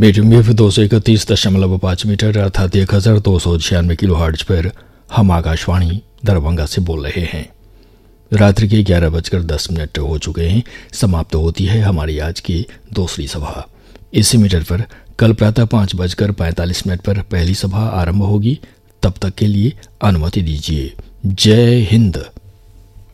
Medium wave 231.5 metre अर्थात 1296 kilo hertz पर हम आकाशवाणी दरभंगा से बोल रहे हैं। रात्रि के 11:10 हो चुके हैं। समाप्त होती है हमारी आज की दूसरी सभा। इसी मीटर पर कल प्रातः 5:45 पर पहली सभा आरंभ होगी। तब तक के लिए अनुमति दीजिए। जय हिंद।